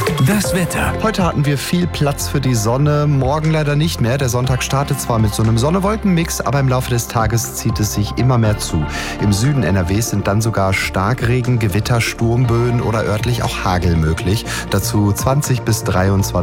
Das Wetter. Heute hatten wir viel Platz für die Sonne, morgen leider nicht mehr. Der Sonntag startet zwar mit so einem Sonne-Wolken-Mix, aber im Laufe des Tages zieht es sich immer mehr zu. Im Süden NRWs sind dann sogar Starkregen, Gewitter, Sturmböen oder örtlich auch Hagel möglich. Dazu 20 bis 23